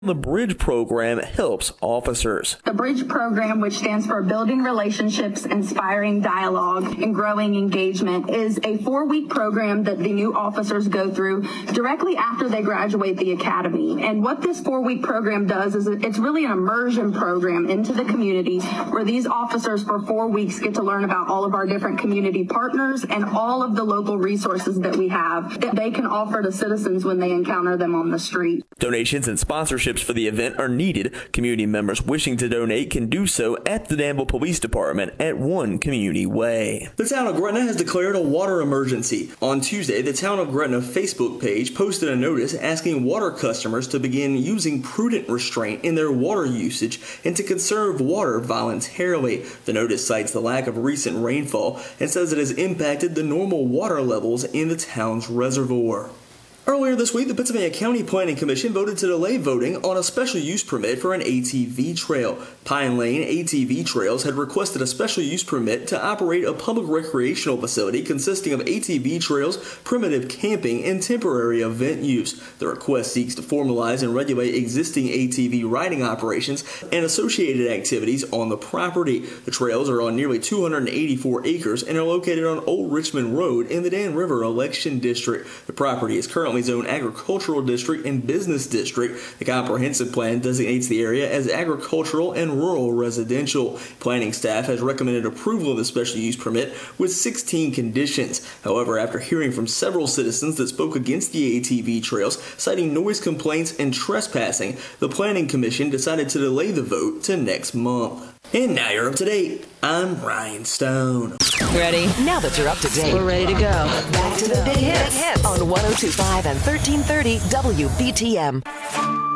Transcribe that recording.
The BRIDGE program helps officers. The BRIDGE program, which stands for Building Relationships, Inspiring Dialogue, and Growing Engagement, is a 4-week program that the new officers go through directly after they graduate the academy. And what this 4-week program does is it's really an immersion program into the community where these officers for 4 weeks get to learn about all of our different community partners and all of the local resources that we have that they can offer to citizens when they encounter them on the street. Donations and sponsorships for the event are needed. Community members wishing to donate can do so at the Danville Police Department at 1 Community Way. The town of Gretna has declared a water emergency. On Tuesday, the town of Gretna Facebook page posted a notice asking water customers to begin using prudent restraint in their water usage and to conserve water voluntarily. The notice cites the lack of recent rainfall and says it has impacted the normal water levels in the town's reservoir. Earlier this week, the Pennsylvania County Planning Commission voted to delay voting on a special use permit for an ATV trail. Pine Lane ATV Trails had requested a special use permit to operate a public recreational facility consisting of ATV trails, primitive camping, and temporary event use. The request seeks to formalize and regulate existing ATV riding operations and associated activities on the property. The trails are on nearly 284 acres and are located on Old Richmond Road in the Dan River Election District. The property is currently zoned agricultural district and business district. The comprehensive plan designates the area as agricultural and rural residential. Planning staff has recommended approval of the special use permit with 16 conditions. However, after hearing from several citizens that spoke against the ATV trails, citing noise complaints and trespassing, the Planning Commission decided to delay the vote to next month. And now you're up to date. I'm Ryan Stone. Ready? Now that you're up to date, we're ready to go. Back to the big hits on 102.5 and 1330 WBTM.